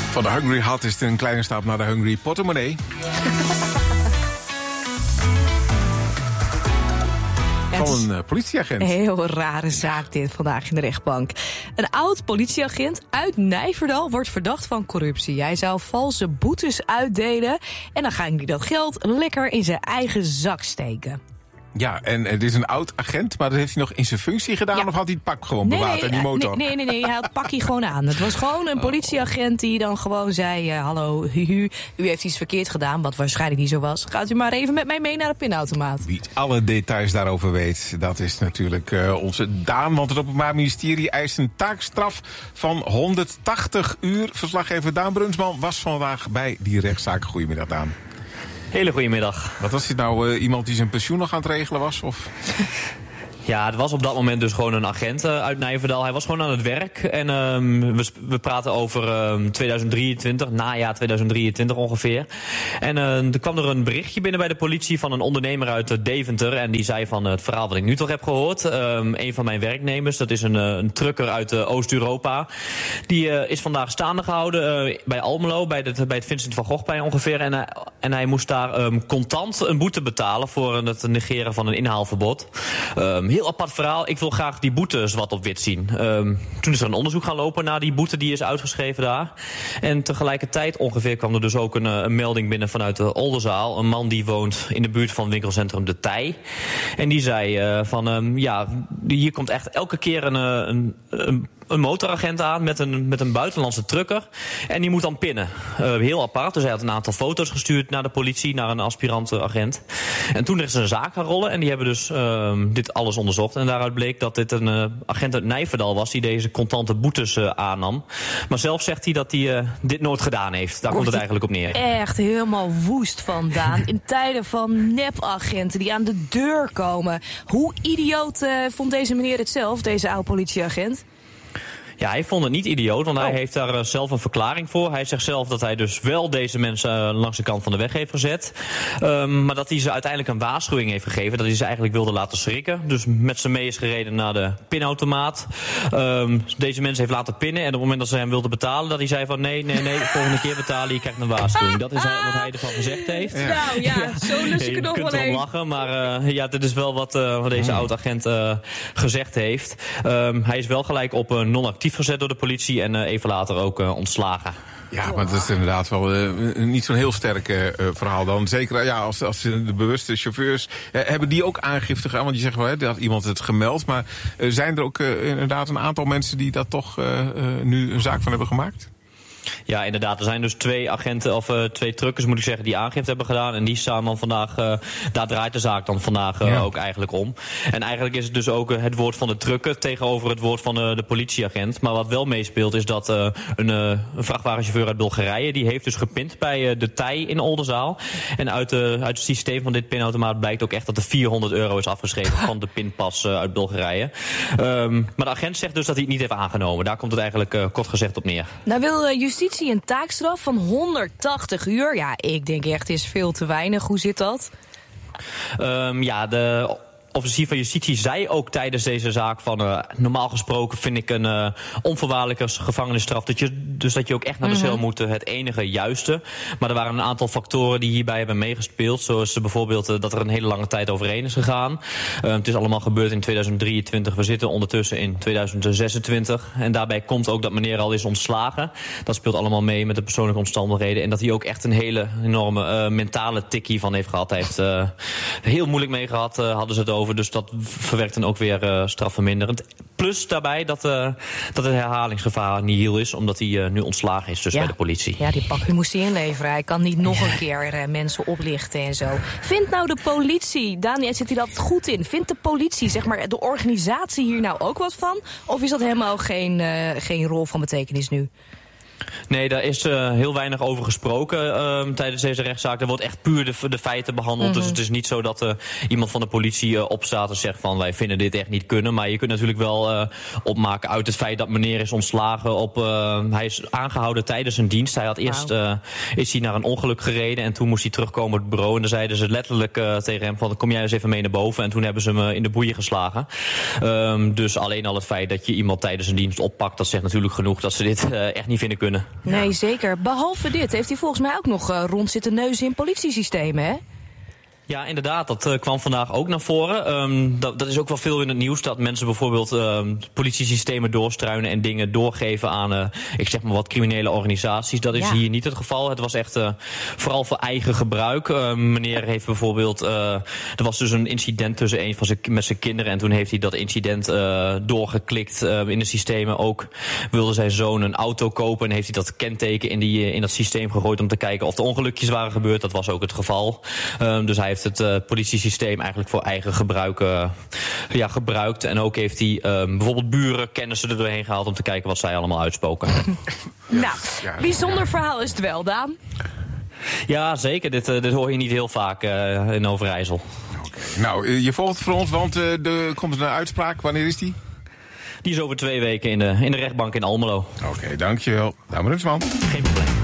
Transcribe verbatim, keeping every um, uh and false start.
Van de Hungry Hut is het een kleine stap naar de Hungry Portemonnee. Van een uh, politieagent. Een heel rare zaak dit vandaag in de rechtbank. Een oud politieagent uit Nijverdal wordt verdacht van corruptie. Hij zou valse boetes uitdelen en dan ging hij dat geld lekker in zijn eigen zak steken. Ja, en uh, dit is een oud agent, maar dat heeft hij nog in zijn functie gedaan? Ja. Of had hij het pak gewoon nee, bewaard nee, en die motor? Nee, nee, nee, nee, hij had het pakje gewoon aan. Het was gewoon een politieagent die dan gewoon zei... Uh, hallo, hu, u heeft iets verkeerd gedaan, wat waarschijnlijk niet zo was. Gaat u maar even met mij mee naar de pinautomaat. Wie alle details daarover weet, dat is natuurlijk uh, onze Daan. Want het Openbaar Ministerie eist een taakstraf van honderdtachtig uur. Verslaggever Daan Brunsman was vandaag bij die rechtszaak. Goedemiddag, Daan. Hele goedemiddag. Wat was dit nou, uh, iemand die zijn pensioen nog aan het regelen was? Of... Ja, het was op dat moment dus gewoon een agent uh, uit Nijverdal. Hij was gewoon aan het werk. En um, we, we praten over um, tweeduizend drieëntwintig, najaar tweeduizend drieëntwintig ongeveer. En uh, er kwam er een berichtje binnen bij de politie van een ondernemer uit uh, Deventer. En die zei van uh, het verhaal wat ik nu toch heb gehoord. Um, een van mijn werknemers, dat is een, uh, een trucker uit uh, Oost-Europa. Die uh, is vandaag staande gehouden uh, bij Almelo, bij, de, bij het Vincent van Gogh ongeveer. En, uh, en hij moest daar um, contant een boete betalen voor uh, het negeren van een inhaalverbod. Um, Heel apart verhaal. Ik wil graag die boete zwart op wit zien. Um, toen is er een onderzoek gaan lopen naar die boete die is uitgeschreven daar. En tegelijkertijd ongeveer kwam er dus ook een, een melding binnen vanuit de Oldenzaal. Een man die woont in de buurt van winkelcentrum De Tij. En die zei uh, van um, ja, hier komt echt elke keer een, een, een een motoragent aan met een, met een buitenlandse trucker. En die moet dan pinnen. Uh, heel apart. Dus hij had een aantal foto's gestuurd naar de politie, naar een aspirante agent. En toen is er een zaak gaan rollen. En die hebben dus uh, dit alles onderzocht. En daaruit bleek dat dit een uh, agent uit Nijverdal was die deze contante boetes uh, aannam. Maar zelf zegt hij dat hij uh, dit nooit gedaan heeft. Daar komt het eigenlijk op neer. Echt helemaal woest vandaan. In tijden van nepagenten die aan de deur komen. Hoe idioot uh, vond deze meneer het zelf, deze oude politieagent? Ja, hij vond het niet idioot, want oh. hij heeft daar uh, zelf een verklaring voor. Hij zegt zelf dat hij dus wel deze mensen uh, langs de kant van de weg heeft gezet. Um, maar dat hij ze uiteindelijk een waarschuwing heeft gegeven. Dat hij ze eigenlijk wilde laten schrikken. Dus met ze mee is gereden naar de pinautomaat. Um, deze mensen heeft laten pinnen. En op het moment dat ze hem wilden betalen, dat hij zei van nee, nee, nee, volgende keer betalen, je krijgt een waarschuwing. Dat is wat hij ervan gezegd heeft. Ja. Nou ja, ja, zo lust ik er nog wel een. Je kunt erom lachen, maar uh, ja, dit is wel wat, uh, wat deze mm. oud-agent uh, gezegd heeft. Um, hij is wel gelijk op uh, non-actief gezet door de politie en uh, even later ook uh, ontslagen. Ja, maar dat is inderdaad wel uh, niet zo'n heel sterk uh, verhaal dan. Zeker ja, als, als de bewuste chauffeurs... Uh, hebben die ook aangifte gedaan? Want je zegt wel, hè, dat iemand het gemeld. Maar uh, zijn er ook uh, inderdaad een aantal mensen die daar toch uh, uh, nu een zaak van hebben gemaakt? Ja, inderdaad. Er zijn dus twee agenten, of uh, twee truckers moet ik zeggen, die aangifte hebben gedaan. En die staan dan vandaag, uh, daar draait de zaak dan vandaag uh, ja. ook eigenlijk om. En eigenlijk is het dus ook uh, het woord van de trucker tegenover het woord van uh, de politieagent. Maar wat wel meespeelt is dat uh, een, uh, een vrachtwagenchauffeur uit Bulgarije, die heeft dus gepind bij uh, de Tij in Oldenzaal. En uit, uh, uit het systeem van dit pinautomaat blijkt ook echt dat er vierhonderd euro is afgeschreven van de pinpas uh, uit Bulgarije. Um, maar de agent zegt dus dat hij het niet heeft aangenomen. Daar komt het eigenlijk uh, kort gezegd op neer. Nou wil uh, justitie een taakstraf van honderdtachtig uur. Ja, ik denk echt, is veel te weinig. Hoe zit dat? Um, ja, de officier van justitie zei ook tijdens deze zaak van uh, normaal gesproken vind ik een uh, onvoorwaardelijke gevangenisstraf. Dat je, dus dat je ook echt naar de cel moet, het enige juiste. Maar er waren een aantal factoren die hierbij hebben meegespeeld. Zoals uh, bijvoorbeeld uh, dat er een hele lange tijd overheen is gegaan. Uh, het is allemaal gebeurd in tweeduizend drieëntwintig. We zitten ondertussen in tweeduizend zesentwintig. En daarbij komt ook dat meneer al is ontslagen. Dat speelt allemaal mee met de persoonlijke omstandigheden. En dat hij ook echt een hele enorme uh, mentale tikkie van heeft gehad. Hij heeft uh, heel moeilijk mee gehad, uh, hadden ze het over. Dus dat verwerkt dan ook weer uh, strafverminderend. Plus daarbij dat, uh, dat het herhalingsgevaar nihil is, omdat hij uh, nu ontslagen is dus ja. bij de politie. Ja, die pak moest hij inleveren. Hij kan niet nog een keer uh, mensen oplichten en zo. Vindt nou de politie, Daniel, zit hij dat goed in? Vindt de politie, zeg maar, de organisatie hier nou ook wat van? Of is dat helemaal geen, uh, geen rol van betekenis nu? Nee, daar is uh, heel weinig over gesproken uh, tijdens deze rechtszaak. Er wordt echt puur de, de feiten behandeld. Mm-hmm. Dus het is niet zo dat uh, iemand van de politie uh, opstaat en zegt van wij vinden dit echt niet kunnen. Maar je kunt natuurlijk wel uh, opmaken uit het feit dat meneer is ontslagen. Op, uh, hij is aangehouden tijdens een dienst. Hij had eerst uh, is hij naar een ongeluk gereden en toen moest hij terugkomen op het bureau. En dan zeiden ze letterlijk uh, tegen hem van kom jij eens even mee naar boven. En toen hebben ze hem uh, in de boeien geslagen. Um, dus alleen al het feit dat je iemand tijdens een dienst oppakt, dat zegt natuurlijk genoeg dat ze dit uh, echt niet vinden kunnen. kunnen. Nee, Ja. zeker. Behalve dit heeft hij volgens mij ook nog uh, rond zitten neuzen in politiesystemen, hè? Ja, inderdaad. Dat uh, kwam vandaag ook naar voren. Um, dat, dat is ook wel veel in het nieuws. Dat mensen bijvoorbeeld um, politiesystemen doorstruinen en dingen doorgeven aan, uh, ik zeg maar wat, criminele organisaties. Dat is ja. hier niet het geval. Het was echt uh, vooral voor eigen gebruik. Uh, meneer heeft bijvoorbeeld, uh, er was dus een incident tussen een van zijn met zijn kinderen. En toen heeft hij dat incident uh, doorgeklikt uh, in de systemen. Ook wilde zijn zoon een auto kopen en heeft hij dat kenteken in, die, in dat systeem gegooid om te kijken of er ongelukjes waren gebeurd. Dat was ook het geval. Um, dus hij heeft het uh, politiesysteem eigenlijk voor eigen gebruik uh, ja, gebruikt. En ook heeft hij um, bijvoorbeeld buren, kennissen er doorheen gehaald om te kijken wat zij allemaal uitspoken. Nou, bijzonder verhaal is het wel, Daan. Ja, zeker. Dit, uh, dit hoor je niet heel vaak uh, in Overijssel. Okay. Nou, je volgt voor ons, want uh, er komt een uitspraak. Wanneer is die? Die is over twee weken in de, in de rechtbank in Almelo. Oké, okay, dankjewel. Daan Brunsman. Geen probleem.